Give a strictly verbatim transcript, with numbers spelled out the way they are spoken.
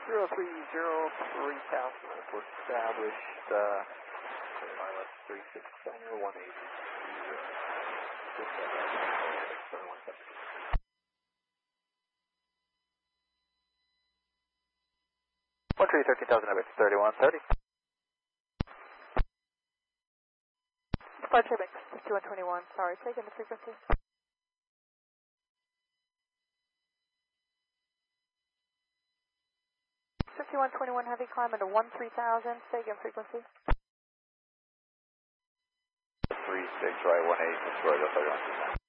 zero three zero three passenger for established, uh, pilot three six seven one eight. one three thirteen thousand, thirty-one thirty. Departure mix fifty-one twenty-one, sorry, taking the frequency. fifty-one twenty-one heavy, climb into one three thousand, stay again frequency. three six right one eight, destroy the thirty-one.